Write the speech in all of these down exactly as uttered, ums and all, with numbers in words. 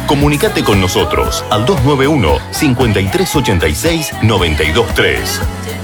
Comunicate con nosotros al dos nueve uno, cinco tres ocho seis, nueve dos tres.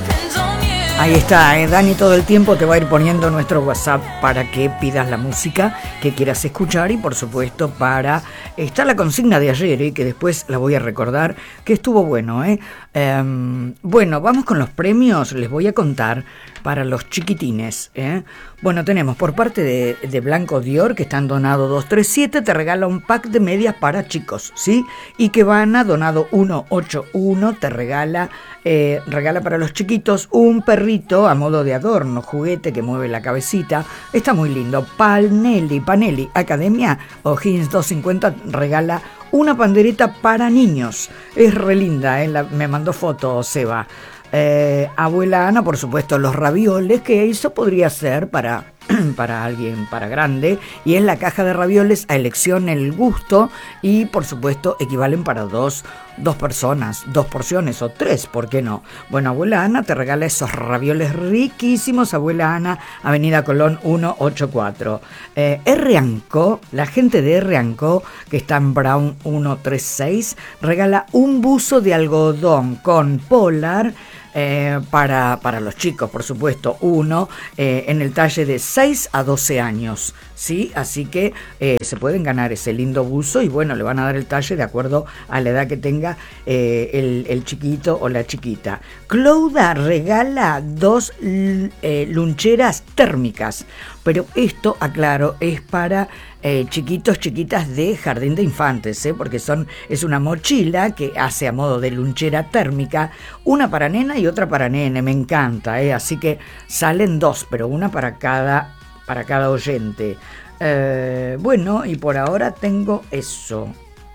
Ahí está, eh, Dani todo el tiempo te va a ir poniendo nuestro WhatsApp para que pidas la música que quieras escuchar y por supuesto para... Está la consigna de ayer, eh, que después la voy a recordar, que estuvo bueno. Eh. Eh, bueno, vamos con los premios, les voy a contar para los chiquitines. Eh. Bueno, tenemos por parte de, de Blanco Dior, que están donado dos tres siete, te regala un pack de medias para chicos, ¿sí? Y que van a donado ciento ochenta y uno, te regala... Eh, regala para los chiquitos un perrito a modo de adorno, juguete que mueve la cabecita, está muy lindo. Panelli, Panelli Academia O'Higgins doscientos cincuenta regala una pandereta para niños, es re linda, eh, la, me mandó foto Seba. Eh, abuela Ana, por supuesto, los ravioles, que eso podría ser para, para alguien, para grande, y es la caja de ravioles a elección, el gusto, y por supuesto equivalen para dos, dos personas, dos porciones o tres, ¿por qué no? Bueno, abuela Ana te regala esos ravioles riquísimos, abuela Ana, Avenida Colón ciento ochenta y cuatro. Eh, R Anco, la gente de R Anco, que está en Brown ciento treinta y seis, regala un buzo de algodón con polar, Eh, para, para los chicos, por supuesto, uno eh, en el talle de seis a doce años, ¿sí? Así que eh, se pueden ganar ese lindo buzo y bueno, le van a dar el talle de acuerdo a la edad que tenga eh, el, el chiquito o la chiquita. Clouda regala dos eh, luncheras térmicas, pero esto, aclaro, es para eh, chiquitos, chiquitas de jardín de infantes, ¿eh? Porque son, es una mochila que hace a modo de lunchera térmica, una para nena y otra para nene, me encanta, ¿eh? Así que salen dos, pero una para cada, para cada oyente. Eh, bueno, y por ahora tengo eso.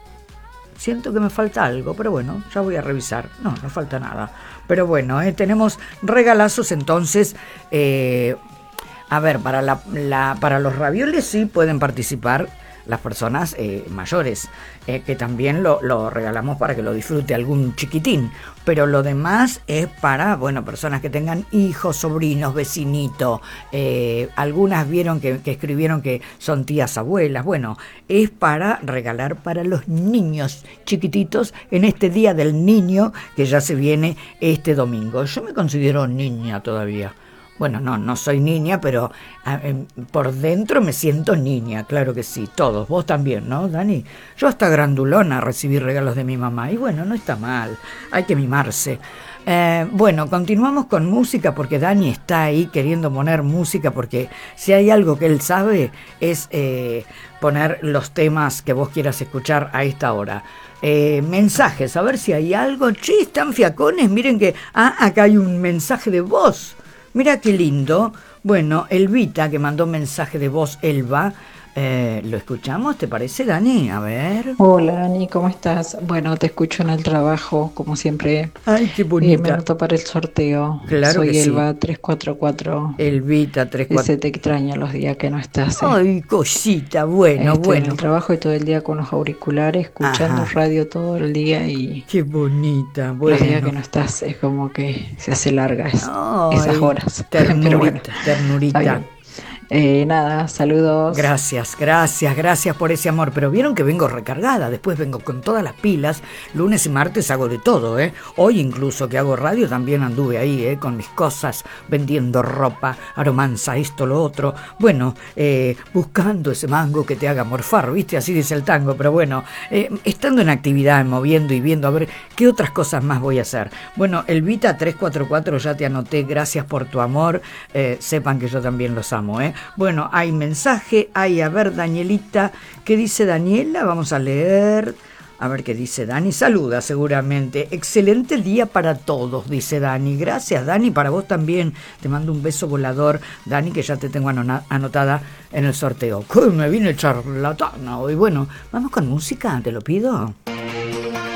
Siento que me falta algo, pero bueno, ya voy a revisar. No, no falta nada. Pero bueno, eh, tenemos regalazos entonces. Eh, a ver, para, la, la, para los ravioles sí pueden participar las personas eh, mayores, eh, que también lo, lo regalamos para que lo disfrute algún chiquitín, pero lo demás es para, bueno, personas que tengan hijos, sobrinos, vecinitos, eh, algunas vieron que, que escribieron que son tías abuelas, bueno, es para regalar para los niños chiquititos en este Día del Niño que ya se viene este domingo. Yo me considero niña todavía. Bueno, no, no soy niña, pero eh, por dentro me siento niña, claro que sí, todos, vos también, ¿no, Dani? Yo hasta grandulona recibí regalos de mi mamá, y bueno, no está mal, hay que mimarse. Eh, bueno, continuamos con música porque Dani está ahí queriendo poner música, porque si hay algo que él sabe es eh, poner los temas que vos quieras escuchar a esta hora. Eh, mensajes, a ver si hay algo. Che, están fiacones, miren que... Ah, acá hay un mensaje de voz. Mira qué lindo. Bueno, Elvita, que mandó mensaje de voz, Elba, eh, ¿lo escuchamos? ¿Te parece, Dani? A ver. Hola, Dani, ¿cómo estás? Bueno, te escucho en el trabajo, como siempre. Ay, qué bonita. Eh, me anoto para el sorteo. Claro Soy que Elba sí. tres cuatro cuatro. Elvita tres cuatro cuatro. Ese te extraña los días que no estás. ¿eh? Ay, cosita, bueno, este, bueno. En el trabajo y todo el día con los auriculares, escuchando Ajá. radio todo el día y... Qué bonita, bueno. Los días que no estás es como que se hace larga es, Ay, esas horas. Ternurita, Pero bueno, ternurita. Eh, nada, saludos. Gracias, gracias, gracias por ese amor. Pero vieron que vengo recargada, después vengo con todas las pilas. Lunes y martes hago de todo, ¿eh? Hoy incluso que hago radio también anduve ahí, ¿eh? Con mis cosas, vendiendo ropa, aromanza, esto, lo otro. Bueno, eh, buscando ese mango que te haga morfar, ¿viste? Así dice el tango, pero bueno, eh, estando en actividad, moviendo y viendo a ver qué otras cosas más voy a hacer. Bueno, Elvita tres cuatro cuatro, ya te anoté, gracias por tu amor. Eh, sepan que yo también los amo, ¿eh? Bueno, hay mensaje, hay, a ver, Danielita, ¿qué dice Daniela? Vamos a leer, a ver qué dice Dani. Saluda seguramente, excelente día para todos, dice Dani. Gracias, Dani, para vos también. Te mando un beso volador, Dani, que ya te tengo anotada en el sorteo. ¡Uy, me vine charlatana hoy! Bueno, vamos con música, te lo pido.